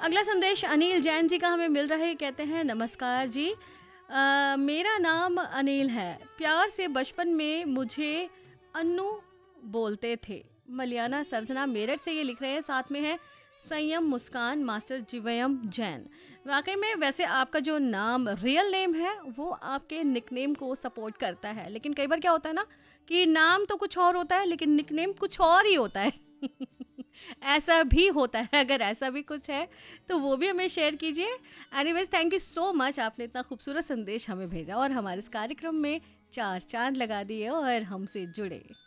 अगला संदेश अनिल जैन जी का हमें मिल रहा है। कहते हैं नमस्कार जी, मेरा नाम अनिल है। प्यार से बचपन में मुझे अन्नू बोलते थे। मलियाना सरथना मेरठ से ये लिख रहे हैं। साथ में है संयम मुस्कान मास्टर जीवयम जैन। वाकई में वैसे आपका जो नाम रियल नेम है वो आपके निकनेम को सपोर्ट करता है, लेकिन कई बार क्या होता है ना कि नाम तो कुछ और होता है लेकिन निकनेम कुछ और ही होता है। ऐसा भी होता है। अगर ऐसा भी कुछ है तो वो भी हमें शेयर कीजिए। Anyways, thank you so much, आपने इतना खूबसूरत संदेश हमें भेजा और हमारे इस कार्यक्रम में चार चांद लगा दिए और हमसे जुड़े।